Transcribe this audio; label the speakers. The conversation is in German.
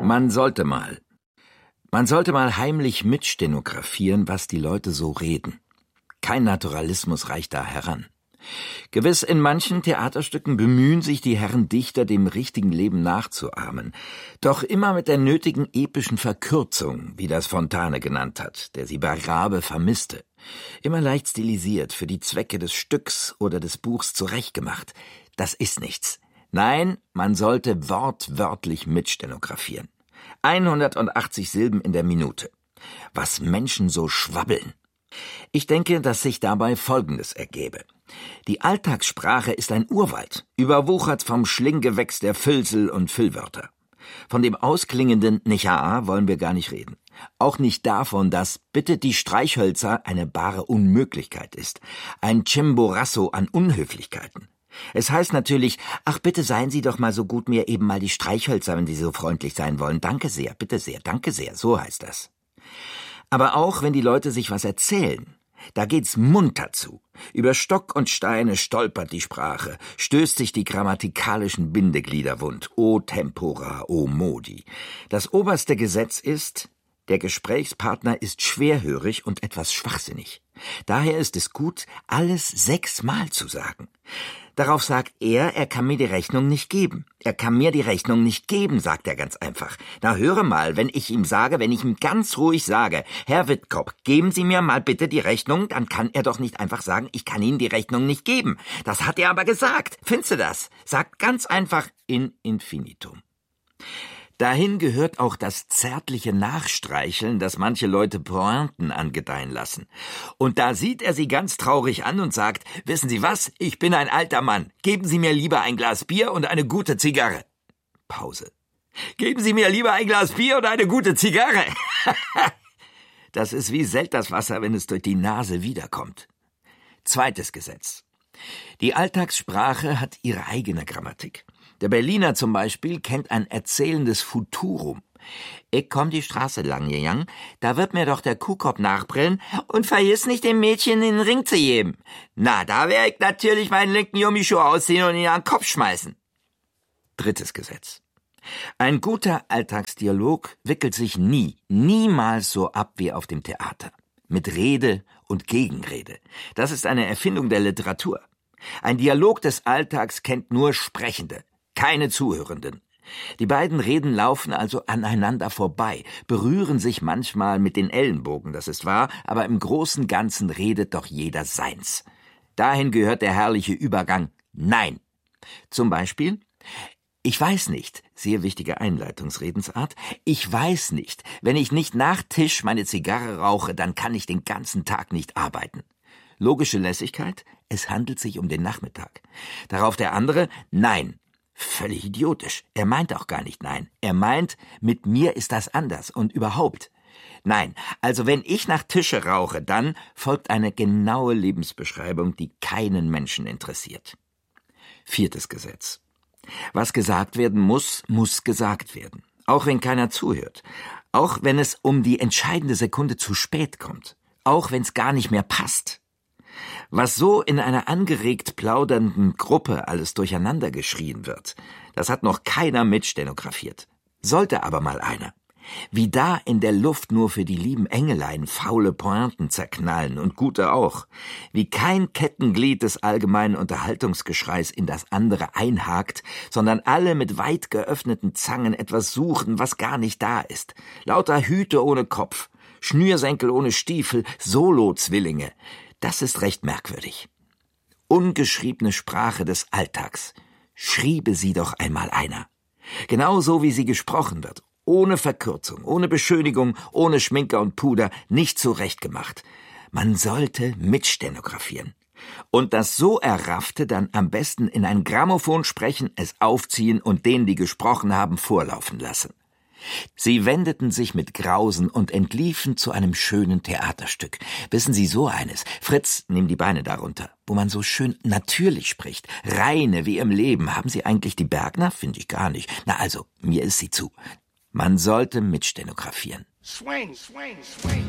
Speaker 1: Man sollte mal. Man sollte mal heimlich mitstenografieren, was die Leute so reden. Kein Naturalismus reicht da heran. Gewiss, in manchen Theaterstücken bemühen sich die Herren Dichter, dem richtigen Leben nachzuahmen. Doch immer mit der nötigen epischen Verkürzung, wie das Fontane genannt hat, der sie bei Rabe vermisste. Immer leicht stilisiert, für die Zwecke des Stücks oder des Buchs zurechtgemacht. Das ist nichts. Nein, man sollte wortwörtlich mitstenografieren. 180 Silben in der Minute. Was Menschen so schwabbeln. Ich denke, dass sich dabei Folgendes ergebe. Die Alltagssprache ist ein Urwald, überwuchert vom Schlinggewächs der Füllsel und Füllwörter. Von dem ausklingenden Nicht-a wollen wir gar nicht reden. Auch nicht davon, dass bitte die Streichhölzer eine bare Unmöglichkeit ist. Ein Chimborazo an Unhöflichkeiten. Es heißt natürlich, ach bitte seien Sie doch mal so gut, mir eben mal die Streichhölzer, wenn Sie so freundlich sein wollen. Danke sehr, bitte sehr, danke sehr, so heißt das. Aber auch, wenn die Leute sich was erzählen, da geht's munter zu. Über Stock und Steine stolpert die Sprache, stößt sich die grammatikalischen Bindeglieder wund. O tempora, o modi. Das oberste Gesetz ist, der Gesprächspartner ist schwerhörig und etwas schwachsinnig. Daher ist es gut, alles 6-mal zu sagen. Darauf sagt er kann mir die Rechnung nicht geben. Er kann mir die Rechnung nicht geben, sagt er ganz einfach. Na höre mal, wenn ich ihm ganz ruhig sage, Herr Wittkop, geben Sie mir mal bitte die Rechnung, dann kann er doch nicht einfach sagen, ich kann Ihnen die Rechnung nicht geben. Das hat er aber gesagt. Findest du das? Sagt ganz einfach in infinitum. Dahin gehört auch das zärtliche Nachstreicheln, das manche Leute Pointen angedeihen lassen. Und da sieht er sie ganz traurig an und sagt, wissen Sie was, ich bin ein alter Mann, geben Sie mir lieber ein Glas Bier und eine gute Zigarre. Pause. Geben Sie mir lieber ein Glas Bier und eine gute Zigarre. Das ist wie Selterswasser, wenn es durch die Nase wiederkommt. Zweites Gesetz. Die Alltagssprache hat ihre eigene Grammatik. Der Berliner zum Beispiel kennt ein erzählendes Futurum. Ich komm die Straße lang gegangen, da wird mir doch der Kuhkopf nachbrillen und vergiss nicht dem Mädchen in den Ring zu geben. Na, da wär ich natürlich meinen linken Gummischuh ausziehen und ihn an den Kopf schmeißen. Drittes Gesetz. Ein guter Alltagsdialog wickelt sich niemals so ab wie auf dem Theater. Mit Rede und Gegenrede. Das ist eine Erfindung der Literatur. Ein Dialog des Alltags kennt nur Sprechende. Keine Zuhörenden. Die beiden Reden laufen also aneinander vorbei, berühren sich manchmal mit den Ellenbogen, das ist wahr, aber im großen Ganzen redet doch jeder seins. Dahin gehört der herrliche Übergang Nein. Zum Beispiel, ich weiß nicht, sehr wichtige Einleitungsredensart, ich weiß nicht, wenn ich nicht nach Tisch meine Zigarre rauche, dann kann ich den ganzen Tag nicht arbeiten. Logische Lässigkeit, es handelt sich um den Nachmittag. Darauf der andere, nein. Völlig idiotisch. Er meint auch gar nicht nein. Er meint, mit mir ist das anders und überhaupt. Nein, also wenn ich nach Tische rauche, dann folgt eine genaue Lebensbeschreibung, die keinen Menschen interessiert. Viertes Gesetz. Was gesagt werden muss, muss gesagt werden. Auch wenn keiner zuhört. Auch wenn es um die entscheidende Sekunde zu spät kommt. Auch wenn es gar nicht mehr passt. Was so in einer angeregt plaudernden Gruppe alles durcheinander geschrien wird, das hat noch keiner mitstenografiert. Sollte aber mal einer. Wie da in der Luft nur für die lieben Engelein faule Pointen zerknallen und gute auch. Wie kein Kettenglied des allgemeinen Unterhaltungsgeschreis in das andere einhakt, sondern alle mit weit geöffneten Zangen etwas suchen, was gar nicht da ist. Lauter Hüte ohne Kopf, Schnürsenkel ohne Stiefel, Solo-Zwillinge. Das ist recht merkwürdig. Ungeschriebene Sprache des Alltags. Schriebe sie doch einmal einer. Genauso wie sie gesprochen wird. Ohne Verkürzung, ohne Beschönigung, ohne Schminker und Puder, nicht zurechtgemacht. Man sollte mitstenografieren. Und das so Erraffte dann am besten in ein Grammophon sprechen, es aufziehen und denen, die gesprochen haben, vorlaufen lassen. Sie wendeten sich mit Grausen und entliefen zu einem schönen Theaterstück. Wissen Sie, so eines, Fritz, nimm die Beine darunter, wo man so schön natürlich spricht, reine wie im Leben. Haben Sie eigentlich die Bergner? Finde ich gar nicht. Na also, mir ist sie zu. Man sollte mitstenografieren. Swing, swing, swing.